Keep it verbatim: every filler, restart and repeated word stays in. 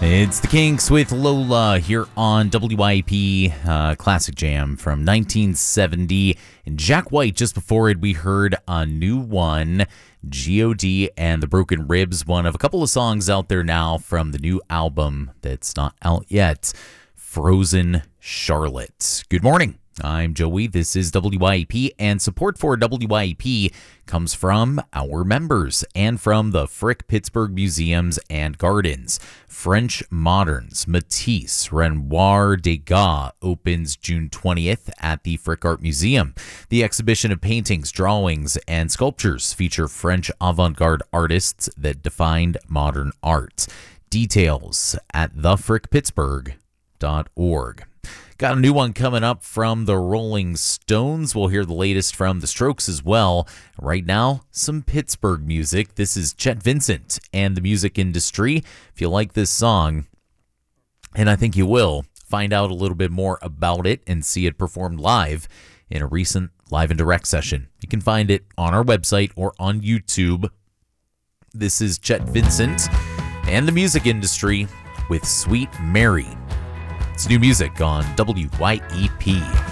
It's the Kinks with Lola here on W I P uh, Classic Jam from nineteen seventy. And Jack White, just before it, we heard a new one, G O D and the Broken Ribs, one of a couple of songs out there now from the new album that's not out yet, Frozen Charlotte. Good morning. I'm Joey. This is W I P, and support for W I P comes from our members and from the Frick Pittsburgh Museums and Gardens. French Moderns, Matisse, Renoir, Degas opens June twentieth at the Frick Art Museum. The exhibition of paintings, drawings, and sculptures feature French avant-garde artists that defined modern art. Details at the frick pittsburgh dot org. Got a new one coming up from the Rolling Stones. We'll hear the latest from the Strokes as well. Right now, some Pittsburgh music. This is Chet Vincent and the Music Industry. If you like this song, and I think you will, find out a little bit more about it and see it performed live in a recent live and direct session. You can find it on our website or on YouTube. This is Chet Vincent and the Music Industry with Sweet Mary. It's new music on W Y E P.